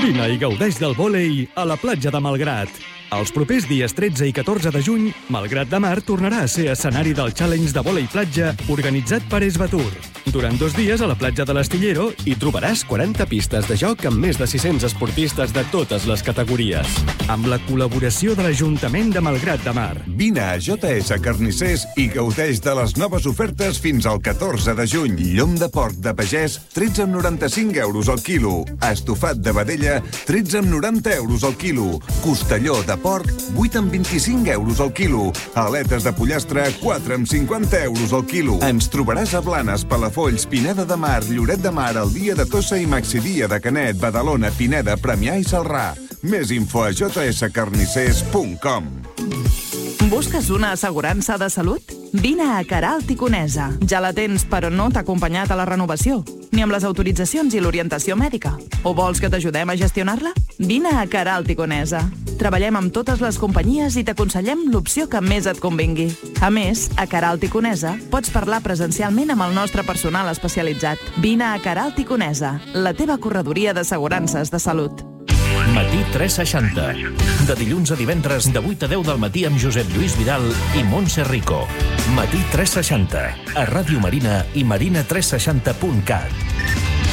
Vine i gaudeix del vòlei a la platja de Malgrat. Els propers dies 13 i 14 de juny, Malgrat de Mar tornarà a ser escenari del Challenge de vòlei platja organitzat per Esbatur. Durant 2 dies a la platja de l'Astillero hi trobaràs 40 pistes de joc amb més de 600 esportistes de totes les categories. Amb la col·laboració de l'Ajuntament de Malgrat de Mar. Vine a JS Carnissers i gaudeix de les noves ofertes fins al 14 de juny. Llom de porc de pagès, 13,95 euros al quilo. Estofat de vedella, 13,90 al quilo. Costelló de porc, 8,25 euros al quilo. Aletes de pollastre, 4,50 al quilo. Ens trobaràs a Blanes, Palafolls, Pineda de Mar, Lloret de Mar, el Dia de Tossa i Maxidia de Canet, Badalona, Pineda, Premià i Celrà. Més info a jscarnissers.com. Busques una assegurança de salut? Vine a Queralt i Conesa. Ja la tens, però no t'ha acompanyat a la renovació, ni amb les autoritzacions i l'orientació mèdica. O vols que t'ajudem a gestionar-la? Vine a Queralt i Conesa. Treballem amb totes les companyies i t'aconsellem l'opció que més et convingui. A més, a Queralt i Conesa pots parlar presencialment amb el nostre personal especialitzat. Vine a Queralt i Conesa, la teva corredoria d'assegurances de salut. Matí 360. De dilluns a divendres de 8 a 10 del matí amb Josep Lluís Vidal i Montse Rico. Matí 360. A Ràdio Marina i marina360.cat.